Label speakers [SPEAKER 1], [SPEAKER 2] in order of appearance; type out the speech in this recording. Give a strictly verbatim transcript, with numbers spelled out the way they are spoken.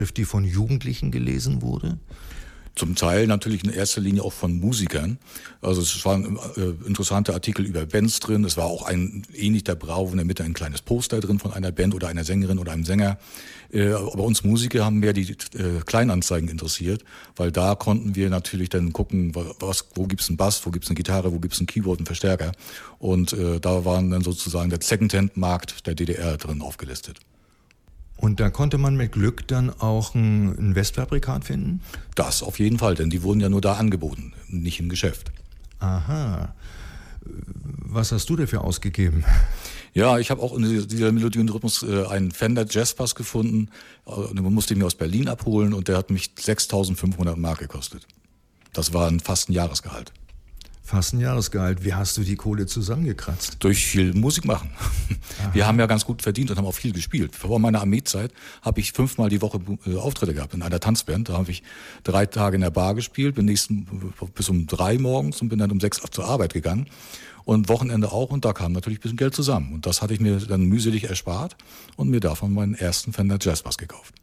[SPEAKER 1] die von Jugendlichen gelesen wurde?
[SPEAKER 2] Zum Teil natürlich in erster Linie auch von Musikern. Also es waren äh, interessante Artikel über Bands drin. Es war auch ein ähnlich der Bravo in der Mitte ein kleines Poster drin von einer Band oder einer Sängerin oder einem Sänger. Äh, aber uns Musiker haben mehr die äh, Kleinanzeigen interessiert, weil da konnten wir natürlich dann gucken, was, wo gibt's einen Bass, wo gibt's eine Gitarre, wo gibt's ein Keyboard, einen Verstärker. Und äh, da waren dann sozusagen der Secondhand-Markt der D D R drin aufgelistet.
[SPEAKER 1] Und da konnte man mit Glück dann auch ein, ein Westfabrikat finden?
[SPEAKER 2] Das auf jeden Fall, denn die wurden ja nur da angeboten, nicht im Geschäft.
[SPEAKER 1] Aha. Was hast du dafür ausgegeben?
[SPEAKER 2] Ja, ich habe auch in dieser Melodie und Rhythmus äh, einen Fender Jazzbass gefunden. Äh, man musste ihn mir aus Berlin abholen und der hat mich sechstausendfünfhundert Mark gekostet. Das war ein, fast ein Jahresgehalt.
[SPEAKER 1] Fast ein Jahresgehalt. Wie hast du die Kohle zusammengekratzt?
[SPEAKER 2] Durch viel Musik machen. Aha. Wir haben ja ganz gut verdient und haben auch viel gespielt. Vor meiner Armeezeit habe ich fünfmal die Woche äh, Auftritte gehabt in einer Tanzband. Da habe ich drei Tage in der Bar gespielt, bin nächsten bis um drei morgens und bin dann um sechs zur Arbeit gegangen. Und Wochenende auch, und da kam natürlich ein bisschen Geld zusammen. Und das hatte ich mir dann mühselig erspart und mir davon meinen ersten Fender Jazzbass gekauft.